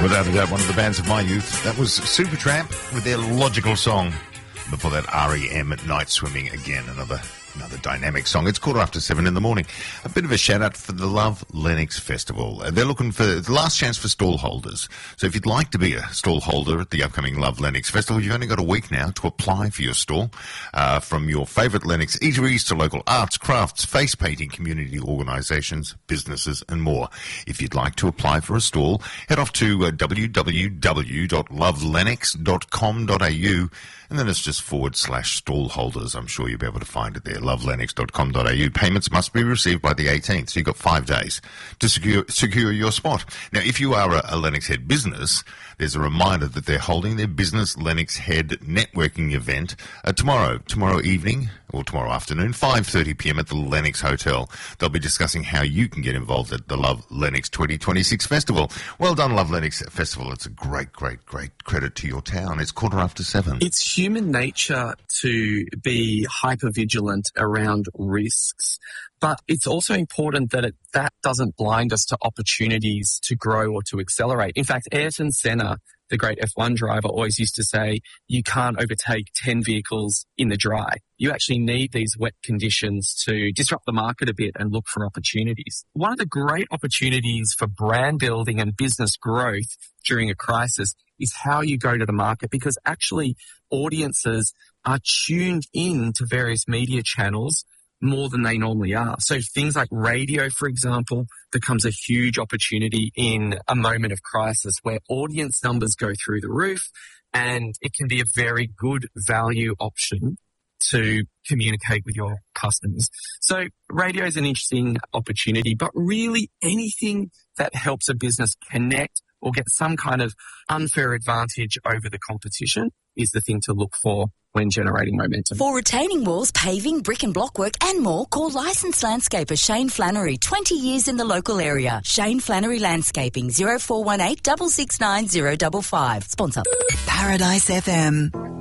Without a doubt, one of the bands of my youth. That was Supertramp with their Logical Song. Before that, REM at Night Swimming again, another dynamic song. It's 7:15 in the morning. A bit of a shout out for the Love Lennox Festival. They're looking for the last chance for stall holders. So if you'd like to be a stall holder at the upcoming Love Lennox Festival, you've only got a week now to apply for your stall. From your favourite Lennox eateries to local arts, crafts, face painting, community organisations, businesses and more. If you'd like to apply for a stall, head off to www.lovelennox.com.au and then it's just /stall holders. I'm sure you'll be able to find it there. lovelennox.com.au. Payments must be received by the 18th, so you've got 5 days to secure your spot. Now, if you are a Lennox Head business, there's a reminder that they're holding their Business Lennox Head networking event tomorrow evening or tomorrow afternoon, 5:30 p.m. at the Lennox Hotel. They'll be discussing how you can get involved at the Love Lennox 2026 Festival. Well done, Love Lennox Festival. It's a great credit to your town. It's 7:15. It's human nature to be hyper-vigilant around risks, but it's also important that that doesn't blind us to opportunities to grow or to accelerate. In fact, Ayrton Senna, the great F1 driver, always used to say, you can't overtake 10 vehicles in the dry. You actually need these wet conditions to disrupt the market a bit and look for opportunities. One of the great opportunities for brand building and business growth during a crisis is how you go to the market, because actually audiences are tuned in to various media channels more than they normally are. So things like radio, for example, becomes a huge opportunity in a moment of crisis where audience numbers go through the roof, and it can be a very good value option to communicate with your customers. So radio is an interesting opportunity, but really anything that helps a business connect or get some kind of unfair advantage over the competition is the thing to look for when generating momentum. For retaining walls, paving, brick and block work and more, call licensed landscaper Shane Flannery, 20 years in the local area. Shane Flannery Landscaping, 0418 669 055. Sponsor. Paradise FM.